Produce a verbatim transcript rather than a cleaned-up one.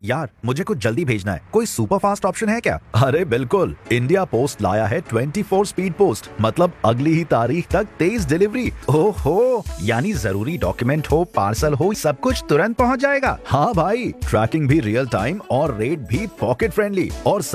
यार मुझे कुछ जल्दी भेजना है, कोई सुपर फास्ट ऑप्शन है क्या? अरे बिल्कुल, इंडिया पोस्ट लाया है ट्वेंटी फोर स्पीड पोस्ट, मतलब अगली ही तारीख तक तेज डिलीवरी। ओहो, यानी जरूरी डॉक्यूमेंट हो, पार्सल हो, सब कुछ तुरंत पहुंच जाएगा। हाँ भाई, ट्रैकिंग भी रियल टाइम और रेट भी पॉकेट फ्रेंडली और